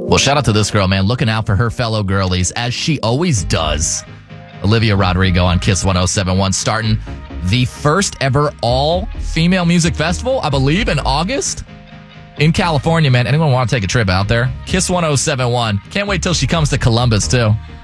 Well, shout out to this girl, man, looking out for her fellow girlies, as she always does. Olivia Rodrigo on Kiss 107.1, starting the first ever all-female music festival, I believe, in August in California, man. Anyone want to take a trip out there? Kiss 107.1. Can't wait till she comes to Columbus, too.